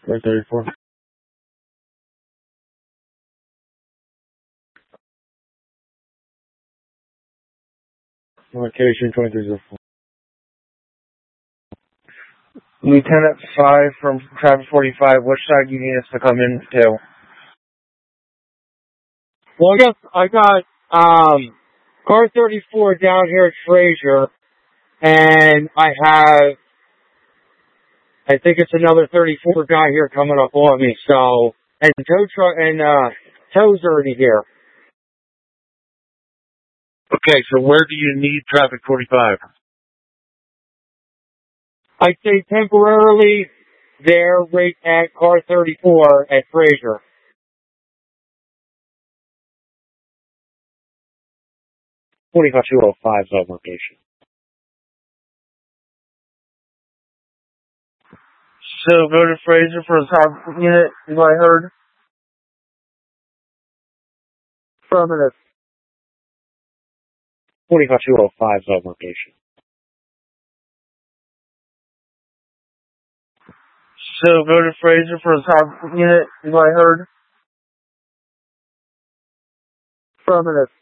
34. Location 2304. Lieutenant 5 from traffic 45. Which side do you need us to come in to? Well, I guess I got car 34 down here at Fraser, and I think it's another 34 guy here coming up on me. So, and tow truck and tow's already here. Okay, so where do you need traffic 45? I'd say temporarily there, right at car 34 at Fraser. 45205 is our location. So go to Fraser for a top unit, is what I heard. Affirmative. 45205 is our location. So go to Fraser for a top unit, is what I heard. Affirmative.